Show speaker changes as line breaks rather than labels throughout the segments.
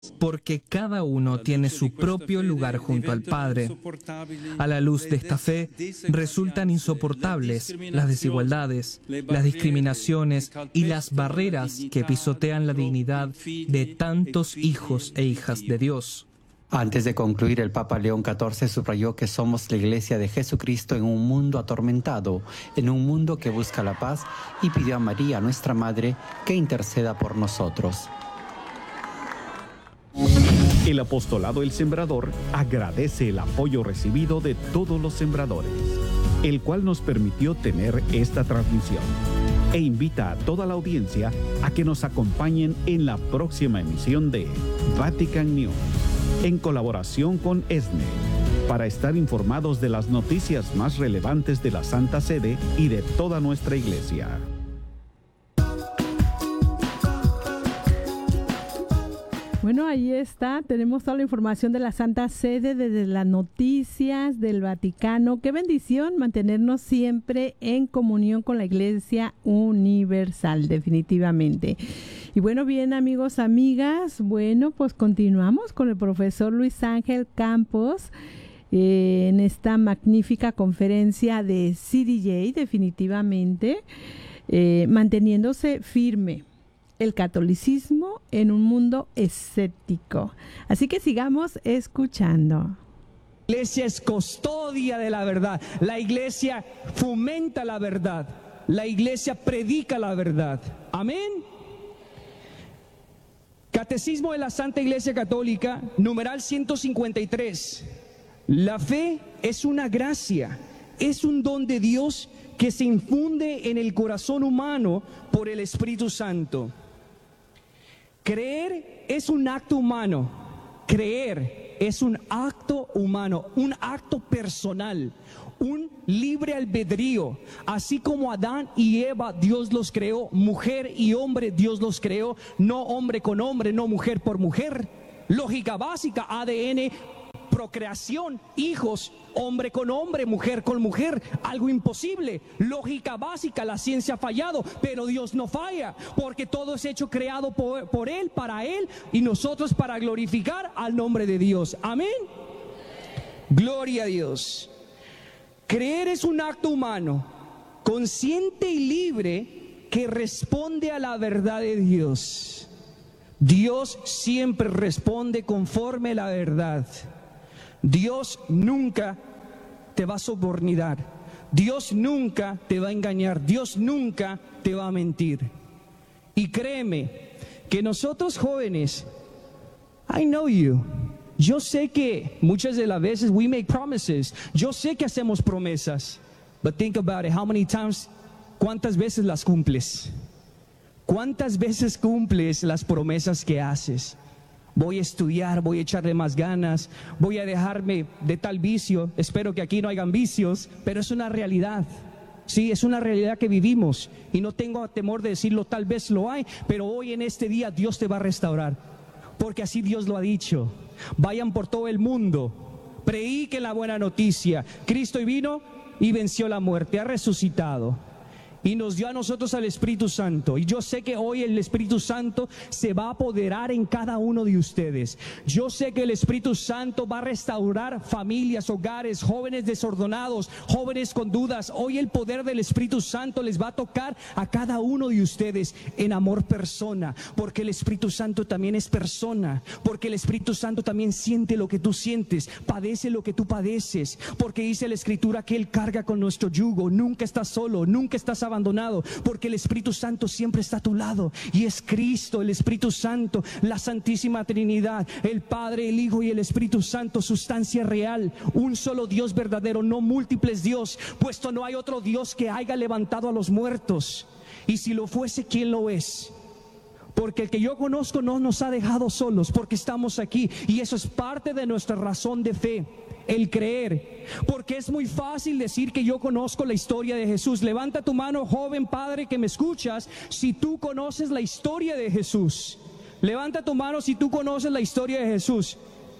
porque cada uno tiene su propio lugar junto al Padre. A la luz de esta fe, resultan insoportables las desigualdades, las discriminaciones y las barreras que pisotean la dignidad de tantos hijos e hijas de Dios.
Antes de concluir, el Papa León XIV subrayó que somos la Iglesia de Jesucristo en un mundo atormentado, en un mundo que busca la paz, y pidió a María, nuestra Madre, que interceda por nosotros.
El Apostolado El Sembrador agradece el apoyo recibido de todos los sembradores, el cual nos permitió tener esta transmisión, e invita a toda la audiencia a que nos acompañen en la próxima emisión de Vatican News, en colaboración con ESNE, para estar informados de las noticias más relevantes de la Santa Sede y de toda nuestra Iglesia.
Bueno, ahí está, tenemos toda la información de la Santa Sede, desde las noticias del Vaticano. Qué bendición mantenernos siempre en comunión con la Iglesia Universal, definitivamente. Y bueno, bien, amigos, amigas, bueno, pues continuamos con el profesor Luis Ángel Campos en esta magnífica conferencia de CDJ, definitivamente, manteniéndose firme. El catolicismo en un mundo escéptico. Así que sigamos escuchando.
La iglesia es custodia de la verdad. La iglesia fomenta la verdad. La iglesia predica la verdad. Amén. Catecismo de la Santa Iglesia Católica, numeral 153. La fe es una gracia, es un don de Dios que se infunde en el corazón humano por el Espíritu Santo. Creer es un acto humano, creer es un acto humano, un acto personal, un libre albedrío. Así como Adán y Eva Dios los creó, mujer y hombre Dios los creó, no hombre con hombre, no mujer por mujer. Lógica básica, ADN, procreación, hijos, hombre con hombre, mujer con mujer, algo imposible. Lógica básica, la ciencia ha fallado, pero Dios no falla, porque todo es hecho, creado por Él, para Él, y nosotros para glorificar al nombre de Dios. Amén. Gloria a Dios. Creer es un acto humano, consciente y libre, que responde a la verdad de Dios. Dios siempre responde conforme a la verdad. Dios nunca te va a sobornar, Dios nunca te va a engañar, Dios nunca te va a mentir. Y créeme que nosotros jóvenes, I know you, yo sé que muchas de las veces we make promises, yo sé que hacemos promesas, but think about it, how many times, ¿cuántas veces las cumples? ¿Cuántas veces cumples las promesas que haces? Voy a estudiar, voy a echarle más ganas, voy a dejarme de tal vicio. Espero que aquí no hayan vicios, pero es una realidad. Sí, es una realidad que vivimos y no tengo temor de decirlo, tal vez lo hay, pero hoy en este día Dios te va a restaurar, porque así Dios lo ha dicho. Vayan por todo el mundo, prediquen la buena noticia. Cristo vino y venció la muerte, ha resucitado. Y nos dio a nosotros al Espíritu Santo. Y yo sé que hoy el Espíritu Santo se va a apoderar en cada uno de ustedes. Yo sé que el Espíritu Santo va a restaurar familias, hogares, jóvenes desordenados, jóvenes con dudas. Hoy el poder del Espíritu Santo les va a tocar a cada uno de ustedes en amor persona. Porque el Espíritu Santo también es persona. Porque el Espíritu Santo también siente lo que tú sientes, padece lo que tú padeces. Porque dice la Escritura que Él carga con nuestro yugo. Nunca estás solo, nunca estás abandonado, porque el Espíritu Santo siempre está a tu lado, y es Cristo, el Espíritu Santo, la Santísima Trinidad, el Padre, el Hijo y el Espíritu Santo, sustancia real, un solo Dios verdadero, no múltiples Dios, puesto no hay otro Dios que haya levantado a los muertos, y si lo fuese, ¿quién lo es? Porque el que yo conozco no nos ha dejado solos, porque estamos aquí, y eso es parte de nuestra razón de fe, el creer. Porque es muy fácil decir que yo conozco la historia de Jesús. Levanta tu mano, joven padre que me escuchas, si tú conoces la historia de Jesús. Levanta tu mano si tú conoces la historia de Jesús.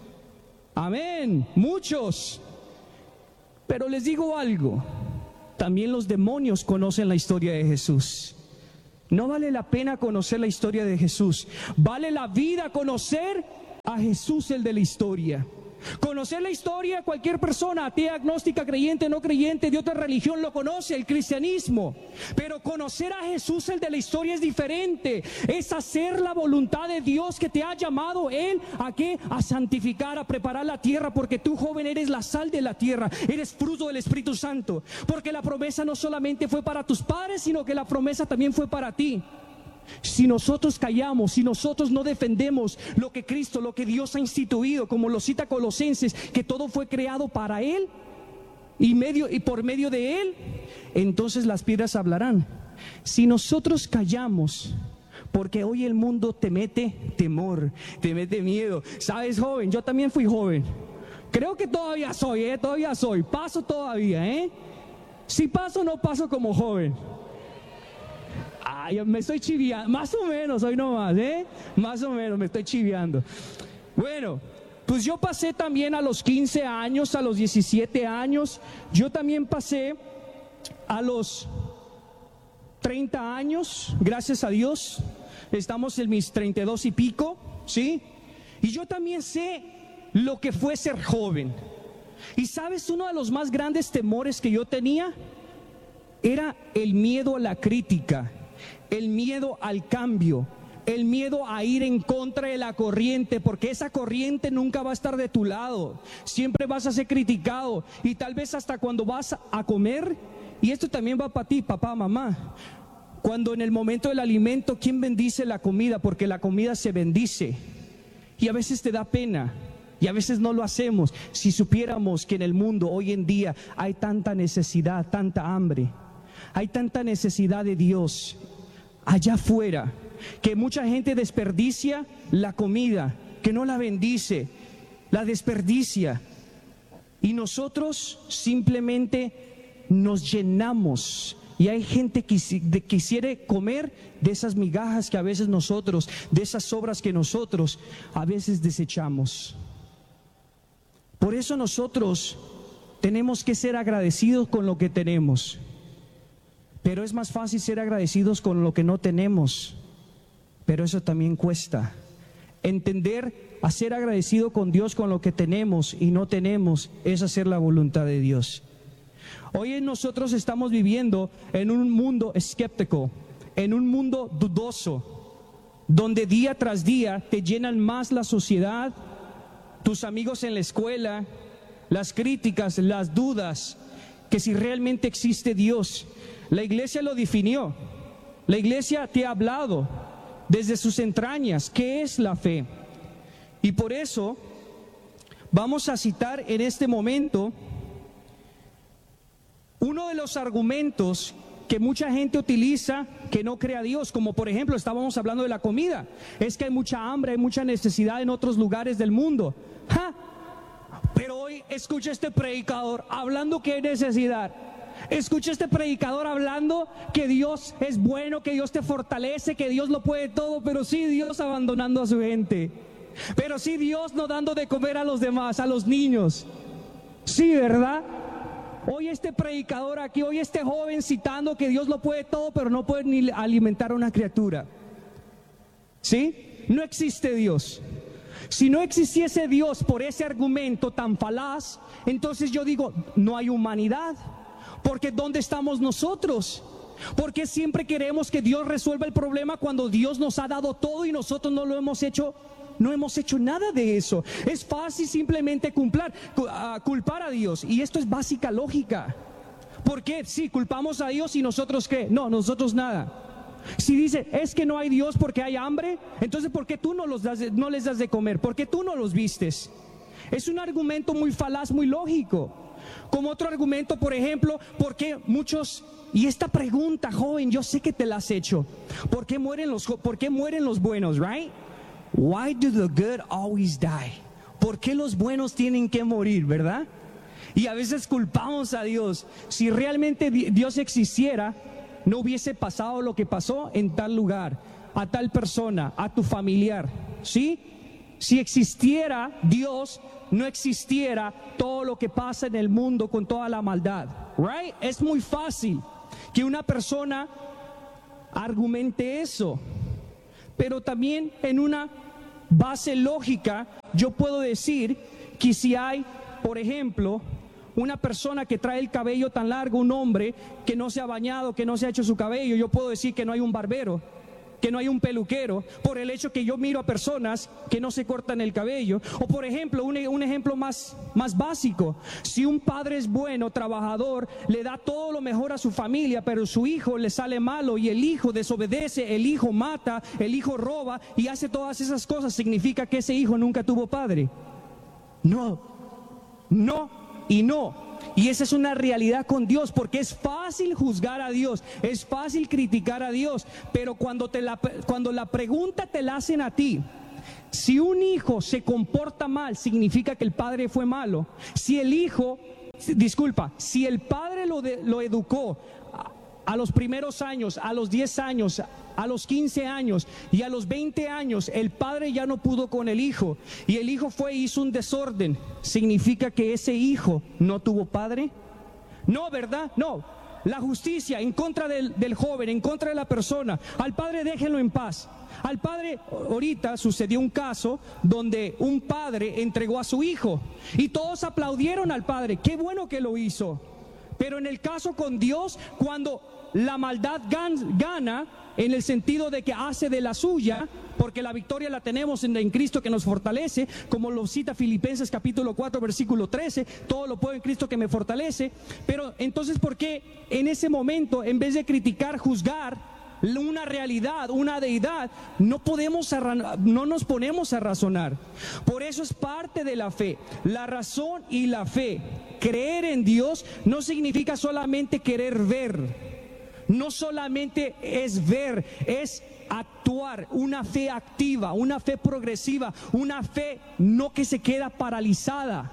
Amén, muchos. Pero les digo algo, también los demonios conocen la historia de Jesús. No vale la pena conocer la historia de Jesús, vale la vida conocer a Jesús, el de la historia. Conocer la historia, cualquier persona, atea, agnóstica, creyente, no creyente, de otra religión lo conoce, el cristianismo. Pero conocer a Jesús, el de la historia, es diferente. Es hacer la voluntad de Dios que te ha llamado Él a qué, a santificar, a preparar la tierra, porque tú, joven, eres la sal de la tierra, eres fruto del Espíritu Santo. Porque la promesa no solamente fue para tus padres, sino que la promesa también fue para ti. Si nosotros callamos, si nosotros no defendemos lo que Cristo, lo que Dios ha instituido, como lo cita Colosenses, que todo fue creado para Él y por medio de Él, entonces las piedras hablarán. Si nosotros callamos, porque hoy el mundo te mete temor, te mete miedo. ¿Sabes, joven? Yo también fui joven. Creo que todavía soy, paso todavía, Si paso, no paso como joven. Ay, me estoy chiviando, más o menos, hoy no más, más o menos me estoy chiviando. Bueno, pues yo pasé también a los 15 años, a los 17 años, yo también pasé a los 30 años, gracias a Dios, estamos en mis 32 y pico, ¿sí? Y yo también sé lo que fue ser joven. Y ¿sabes? Uno de los más grandes temores que yo tenía era el miedo a la crítica, el miedo al cambio, el miedo a ir en contra de la corriente, porque esa corriente nunca va a estar de tu lado, siempre vas a ser criticado, y tal vez hasta cuando vas a comer, y esto también va para ti, papá, mamá, cuando en el momento del alimento, ¿quién bendice la comida? Porque la comida se bendice, y a veces te da pena, y a veces no lo hacemos. Si supiéramos que en el mundo hoy en día hay tanta necesidad, tanta hambre, hay tanta necesidad de Dios allá afuera, que mucha gente desperdicia la comida, que no la bendice, la desperdicia, y nosotros simplemente nos llenamos, y hay gente que quisiera comer de esas migajas que a veces nosotros, de esas sobras que nosotros a veces desechamos. Por eso nosotros tenemos que ser agradecidos con lo que tenemos. Pero es más fácil ser agradecidos con lo que no tenemos, pero eso también cuesta. Entender a ser agradecido con Dios con lo que tenemos y no tenemos es hacer la voluntad de Dios. Hoy nosotros estamos viviendo en un mundo escéptico, en un mundo dudoso, donde día tras día te llenan más la sociedad, tus amigos en la escuela, las críticas, las dudas, que si realmente existe Dios. La iglesia lo definió, la iglesia te ha hablado desde sus entrañas qué es la fe. Y por eso vamos a citar en este momento uno de los argumentos que mucha gente utiliza que no cree a Dios, como por ejemplo estábamos hablando de la comida, es que hay mucha hambre, hay mucha necesidad en otros lugares del mundo. ¡Ja! Pero hoy escucha este predicador hablando que hay necesidad. Escucha este predicador hablando que Dios es bueno, que Dios te fortalece, que Dios lo puede todo, pero sí Dios abandonando a su gente, pero sí Dios no dando de comer a los demás, a los niños. Sí, ¿verdad? Hoy este predicador aquí, hoy este joven citando que Dios lo puede todo, pero no puede ni alimentar a una criatura. ¿Sí? No existe Dios. Si no existiese Dios por ese argumento tan falaz, entonces yo digo, no hay humanidad. Porque ¿dónde estamos nosotros? Porque siempre queremos que Dios resuelva el problema cuando Dios nos ha dado todo y nosotros no lo hemos hecho. No hemos hecho nada de eso. Es fácil simplemente culpar a Dios, y esto es básica lógica. ¿Por qué? Si culpamos a Dios y nosotros ¿qué? No, nosotros nada. Si dice, es que no hay Dios porque hay hambre, entonces ¿por qué tú no les das de comer? ¿Por qué tú no los vistes? Es un argumento muy falaz, muy lógico. Como otro argumento, por ejemplo, ¿por qué muchos, y esta pregunta, joven, yo sé que te la has hecho, ¿por qué mueren los buenos, right? Why do the good always die? ¿Por qué los buenos tienen que morir, verdad? Y a veces culpamos a Dios. Si realmente Dios existiera, no hubiese pasado lo que pasó en tal lugar, a tal persona, a tu familiar, ¿sí? Si existiera Dios, no existiera todo lo que pasa en el mundo con toda la maldad, right? Es muy fácil que una persona argumente eso, pero también en una base lógica, yo puedo decir que si hay, por ejemplo, una persona que trae el cabello tan largo, un hombre que no se ha bañado, que no se ha hecho su cabello, yo puedo decir que no hay un barbero, que no hay un peluquero, por el hecho que yo miro a personas que no se cortan el cabello. O por ejemplo, un ejemplo más básico, si un padre es bueno, trabajador, le da todo lo mejor a su familia, pero su hijo le sale malo y el hijo desobedece, el hijo mata, el hijo roba y hace todas esas cosas, ¿significa que ese hijo nunca tuvo padre? No, no y no. Y esa es una realidad con Dios, porque es fácil juzgar a Dios, es fácil criticar a Dios, pero cuando la pregunta te la hacen a ti, si un hijo se comporta mal, significa que el padre fue malo. Si el padre lo educó a los primeros años, a los 10 años, a los 15 años y a los 20 años, el padre ya no pudo con el hijo y el hijo fue e hizo un desorden, ¿significa que ese hijo no tuvo padre? No, ¿verdad? No. La justicia en contra del joven, en contra de la persona, al padre déjenlo en paz. Al padre, ahorita sucedió un caso donde un padre entregó a su hijo y todos aplaudieron al padre, qué bueno que lo hizo. Pero en el caso con Dios, cuando la maldad gana, en el sentido de que hace de la suya, porque la victoria la tenemos en Cristo que nos fortalece, como lo cita Filipenses capítulo 4 versículo 13, todo lo puedo en Cristo que me fortalece. Pero entonces, ¿por qué en ese momento, en vez de criticar, juzgar una realidad, una deidad, no nos ponemos a razonar? Por eso es parte de la fe, la razón y la fe. Creer en Dios no significa solamente querer ver. No solamente es ver, es actuar, una fe activa, una fe progresiva, una fe no que se queda paralizada.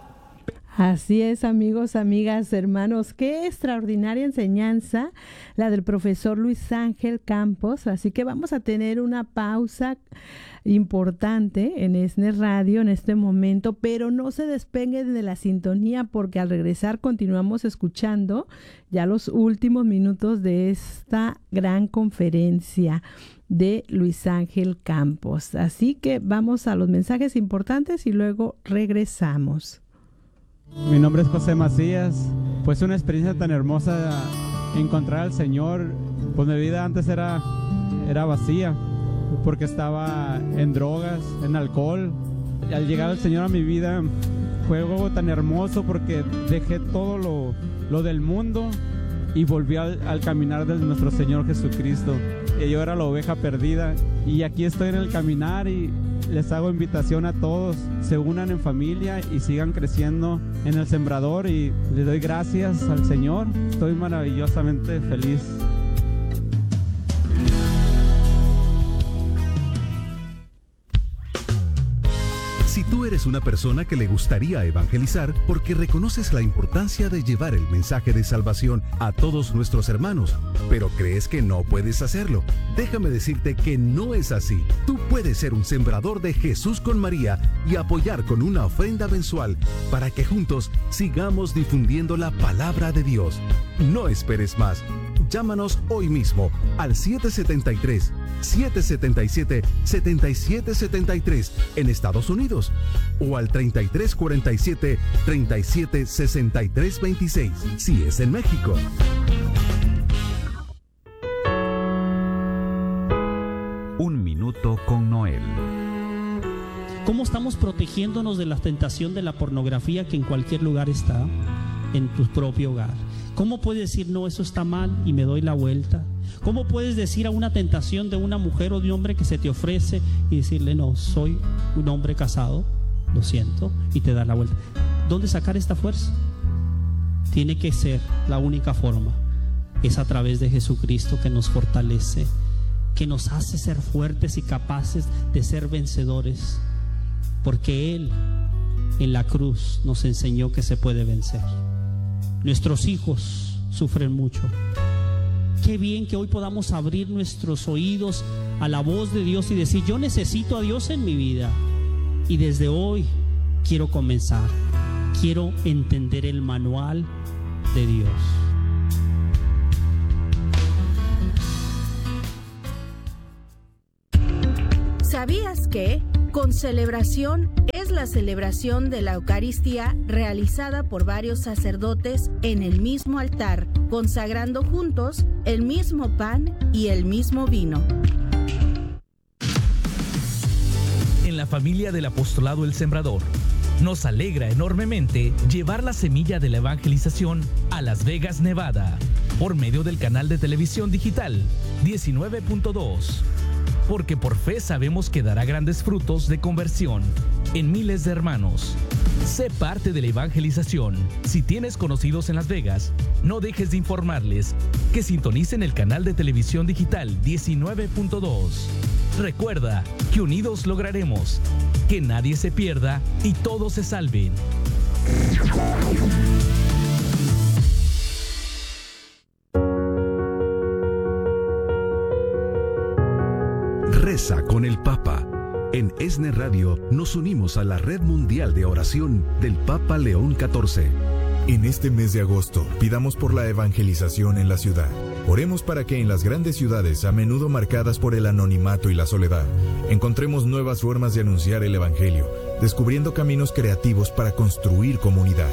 Así es, amigos, amigas, hermanos, qué extraordinaria enseñanza la del profesor Luis Ángel Campos. Así que vamos a tener una pausa importante en SNES Radio en este momento, pero no se despeguen de la sintonía, porque al regresar continuamos escuchando ya los últimos minutos de esta gran conferencia de Luis Ángel Campos. Así que vamos a los mensajes importantes y luego regresamos.
Mi nombre es José Macías. Pues una experiencia tan hermosa encontrar al Señor. Pues mi vida antes era vacía, porque estaba en drogas, en alcohol. Y al llegar el Señor a mi vida fue algo tan hermoso, porque dejé todo lo del mundo y volví al caminar de nuestro Señor Jesucristo. Y yo era la oveja perdida y aquí estoy en el caminar, y les hago invitación a todos, se unan en familia y sigan creciendo en el sembrador, y le doy gracias al Señor. Estoy maravillosamente feliz.
Si tú eres una persona que le gustaría evangelizar porque reconoces la importancia de llevar el mensaje de salvación a todos nuestros hermanos, pero crees que no puedes hacerlo, déjame decirte que no es así. Tú puedes ser un sembrador de Jesús con María y apoyar con una ofrenda mensual para que juntos sigamos difundiendo la palabra de Dios. No esperes más. Llámanos hoy mismo al 777-777-7773 en Estados Unidos, o al 3347-376326 si es en México.
Un minuto con Noel.
¿Cómo estamos protegiéndonos de la tentación de la pornografía que en cualquier lugar está? En tu propio hogar. ¿Cómo puedes decir no, eso está mal y me doy la vuelta? ¿Cómo puedes decir a una tentación de una mujer o de un hombre que se te ofrece y decirle no, soy un hombre casado, lo siento, y te das la vuelta? ¿Dónde sacar esta fuerza? Tiene que ser la única forma, es a través de Jesucristo, que nos fortalece, que nos hace ser fuertes y capaces de ser vencedores, porque Él en la cruz nos enseñó que se puede vencer. Nuestros hijos sufren mucho. Qué bien que hoy podamos abrir nuestros oídos a la voz de Dios y decir, yo necesito a Dios en mi vida, y desde hoy quiero comenzar, quiero entender el manual de Dios.
¿Sabías que Concelebración es la celebración de la Eucaristía realizada por varios sacerdotes en el mismo altar, consagrando juntos el mismo pan y el mismo vino.
En la familia del Apostolado El Sembrador, nos alegra enormemente llevar la semilla de la evangelización a Las Vegas, Nevada, por medio del canal de televisión digital 19.2. Porque por fe sabemos que dará grandes frutos de conversión en miles de hermanos. Sé parte de la evangelización. Si tienes conocidos en Las Vegas, no dejes de informarles que sintonicen el canal de televisión digital 19.2. Recuerda que unidos lograremos que nadie se pierda y todos se salven.
Reza con el Papa. En ESNE Radio nos unimos a la Red Mundial de Oración del Papa León XIV.
En este mes de agosto, pidamos por la evangelización en la ciudad. Oremos para que en las grandes ciudades, a menudo marcadas por el anonimato y la soledad, encontremos nuevas formas de anunciar el Evangelio, descubriendo caminos creativos para construir comunidad.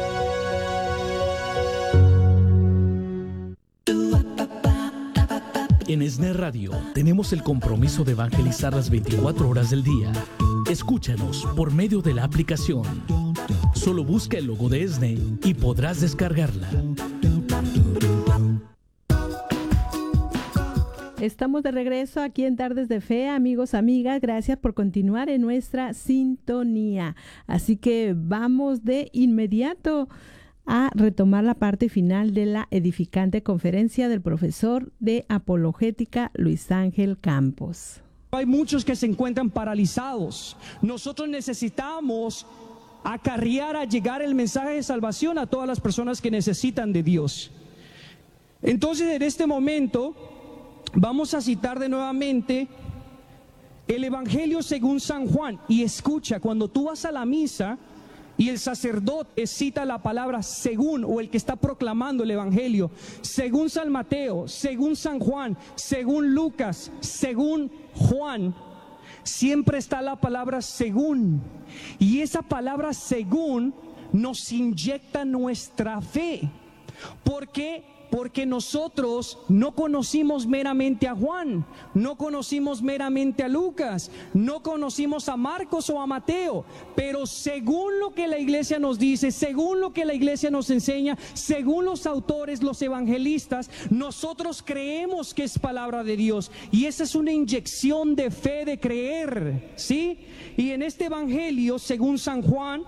En ESNE Radio tenemos el compromiso de evangelizar las 24 horas del día. Escúchanos por medio de la aplicación. Solo busca el logo de ESNE y podrás descargarla.
Estamos de regreso aquí en Tardes de Fe, amigos, amigas. Gracias por continuar en nuestra sintonía. Así que vamos de inmediato a retomar la parte final de la edificante conferencia del profesor de apologética Luis Ángel Campos.
Hay muchos que se encuentran paralizados. Nosotros necesitamos acarrear a llegar el mensaje de salvación a todas las personas que necesitan de Dios. Entonces, en este momento vamos a citar de nuevamente el Evangelio según San Juan. Y escucha, cuando tú vas a la misa y el sacerdote cita la palabra según, o el que está proclamando el Evangelio, según San Mateo, según San Juan, según Lucas, según Juan, siempre está la palabra según. Y esa palabra según nos inyecta nuestra fe. ¿Por qué? Porque nosotros no conocimos meramente a Juan, no conocimos meramente a Lucas, no conocimos a Marcos o a Mateo, pero según lo que la iglesia nos dice, según lo que la iglesia nos enseña, según los autores, los evangelistas, nosotros creemos que es palabra de Dios. Y esa es una inyección de fe, de creer, ¿sí? Y en este evangelio, según San Juan,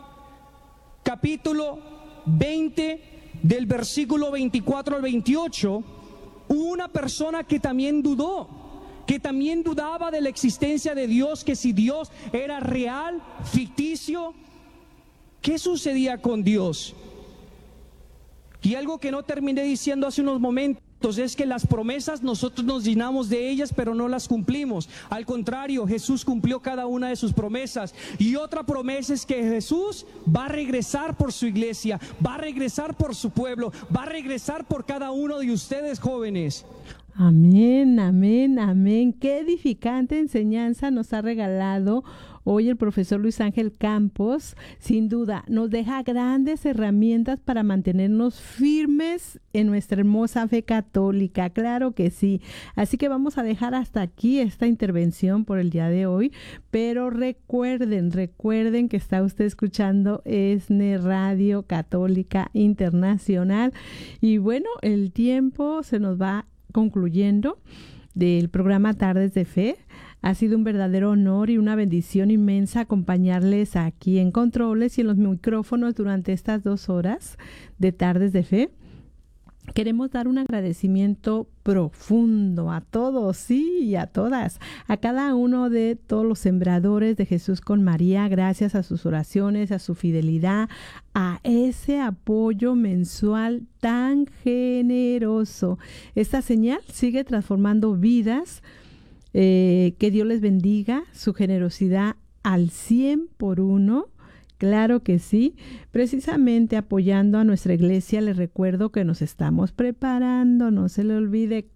capítulo 20, del versículo 24 al 28, hubo una persona que también dudó, que también dudaba de la existencia de Dios, que si Dios era real, ficticio. ¿Qué sucedía con Dios? Y algo que no terminé diciendo hace unos momentos es que las promesas nosotros nos llenamos de ellas, pero no las cumplimos. Al contrario, Jesús cumplió cada una de sus promesas. Y otra promesa es que Jesús va a regresar por su iglesia, va a regresar por su pueblo, va a regresar por cada uno de ustedes, jóvenes.
Amén, amén, amén. Qué edificante enseñanza nos ha regalado hoy el profesor Luis Ángel Campos. Sin duda, nos deja grandes herramientas para mantenernos firmes en nuestra hermosa fe católica. Claro que sí. Así que vamos a dejar hasta aquí esta intervención por el día de hoy. Pero recuerden que está usted escuchando ESNE Radio Católica Internacional. Y bueno, el tiempo se nos va concluyendo del programa Tardes de Fe. Ha sido un verdadero honor y una bendición inmensa acompañarles aquí en controles y en los micrófonos durante estas 2 horas de Tardes de Fe. Queremos dar un agradecimiento profundo a todos, sí, y a todas, a cada uno de todos los sembradores de Jesús con María, gracias a sus oraciones, a su fidelidad, a ese apoyo mensual tan generoso. Esta señal sigue transformando vidas. Que Dios les bendiga, su generosidad al 100 por 1. Claro que sí. Precisamente apoyando a nuestra iglesia, les recuerdo que nos estamos preparando, no se le olvide, con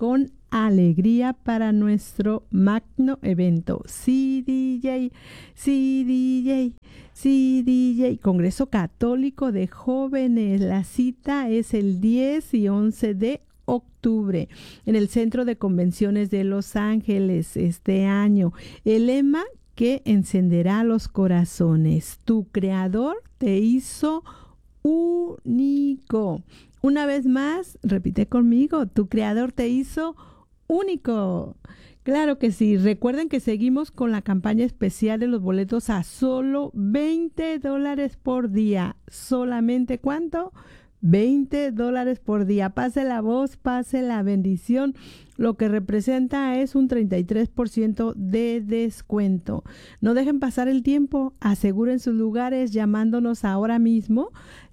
alegría para nuestro magno evento. Sí, DJ, sí, DJ, sí, DJ. Congreso Católico de Jóvenes. La cita es el 10 y 11 de octubre en el Centro de Convenciones de Los Ángeles este año. El lema que encenderá los corazones. Tu Creador te hizo único. Una vez más, repite conmigo, tu Creador te hizo único. Claro que sí. Recuerden que seguimos con la campaña especial de los boletos a solo $20 por día. ¿Solamente cuánto? $20 por día. Pase la voz, pase la bendición. Lo que representa es un 33% de descuento. No dejen pasar el tiempo. Aseguren sus lugares llamándonos ahora mismo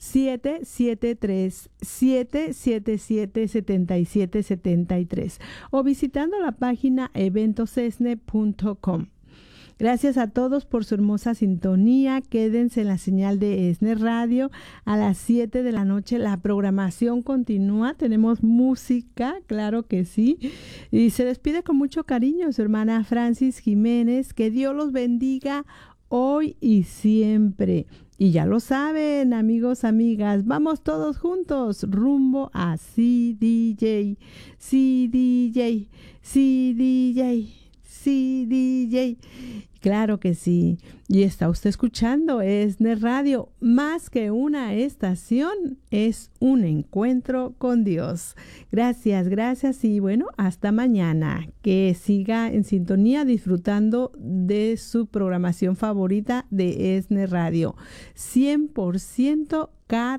773-777-7773 o visitando la página eventosesne.com. Gracias a todos por su hermosa sintonía. Quédense en la señal de ESNE Radio. A las 7 de la noche la programación continúa. Tenemos música, claro que sí. Y se despide con mucho cariño su hermana Francis Jiménez. Que Dios los bendiga hoy y siempre. Y ya lo saben, amigos, amigas, vamos todos juntos rumbo a CDJ, CDJ, CDJ. Sí, DJ. Claro que sí. Y está usted escuchando ESNE Radio. Más que una estación, es un encuentro con Dios. Gracias, gracias y bueno, hasta mañana. Que siga en sintonía disfrutando de su programación favorita de ESNE Radio. 100% Cat.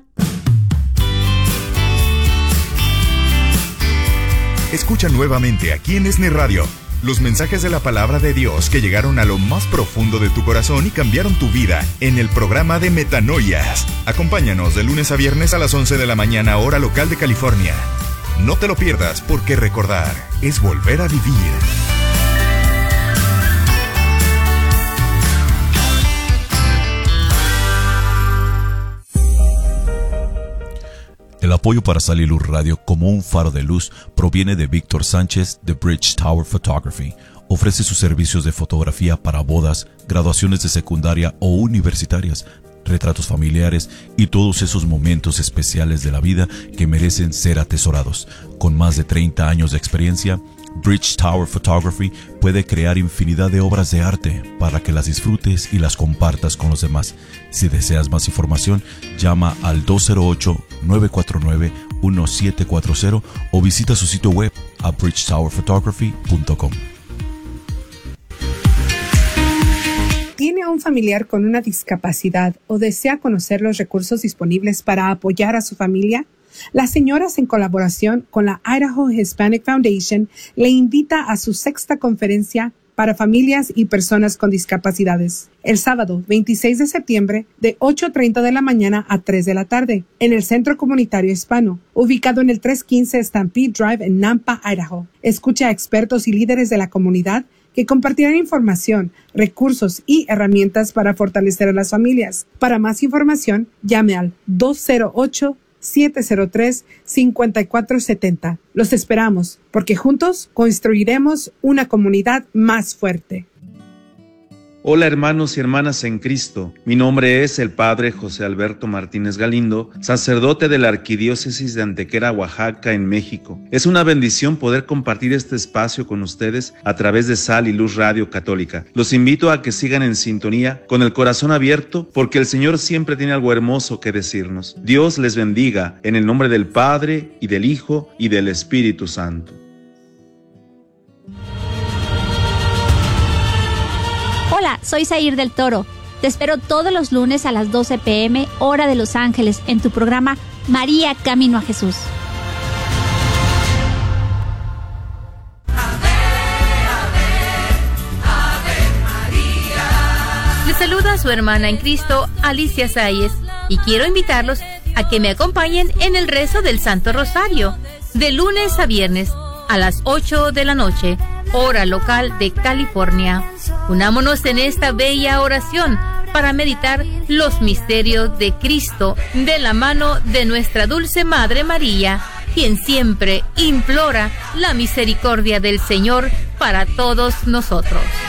Escucha nuevamente aquí en ESNE Radio los mensajes de la palabra de Dios que llegaron a lo más profundo de tu corazón y cambiaron tu vida en el programa de Metanoias. Acompáñanos de lunes a viernes a las 11 de la mañana, hora local de California. No te lo pierdas, porque recordar es volver a vivir.
El apoyo para Sal y Luz Radio como un faro de luz proviene de Víctor Sánchez de Bridge Tower Photography. Ofrece sus servicios de fotografía para bodas, graduaciones de secundaria o universitarias, retratos familiares y todos esos momentos especiales de la vida que merecen ser atesorados. Con más de 30 años de experiencia, Bridge Tower Photography puede crear infinidad de obras de arte para que las disfrutes y las compartas con los demás. Si deseas más información, llama al 208-949-1740 o visita su sitio web a bridgetowerphotography.com.
¿Tiene un familiar con una discapacidad o desea conocer los recursos disponibles para apoyar a su familia? Las señoras, en colaboración con la Idaho Hispanic Foundation, le invita a su 6ª conferencia para familias y personas con discapacidades, el sábado 26 de septiembre de 8:30 de la mañana a 3 de la tarde, en el Centro Comunitario Hispano, ubicado en el 315 Stampede Drive en Nampa, Idaho. Escucha a expertos y líderes de la comunidad que compartirán información, recursos y herramientas para fortalecer a las familias. Para más información, llame al 208-703-5470. Los esperamos, porque juntos construiremos una comunidad más fuerte.
Hola hermanos y hermanas en Cristo, mi nombre es el Padre José Alberto Martínez Galindo, sacerdote de la Arquidiócesis de Antequera, Oaxaca, en México. Es una bendición poder compartir este espacio con ustedes a través de Sal y Luz Radio Católica. Los invito a que sigan en sintonía, con el corazón abierto, porque el Señor siempre tiene algo hermoso que decirnos. Dios les bendiga, en el nombre del Padre, y del Hijo, y del Espíritu Santo.
Hola, soy Zair del Toro. Te espero todos los lunes a las 12 p.m. hora de Los Ángeles en tu programa María Camino a Jesús.
Les saluda su hermana en Cristo, Alicia Sáez, y quiero invitarlos a que me acompañen en el rezo del Santo Rosario, de lunes a viernes a las 8 de la noche, hora local de California. Unámonos en esta bella oración para meditar los misterios de Cristo de la mano de nuestra dulce Madre María. quien siempre implora la misericordia del Señor para todos nosotros.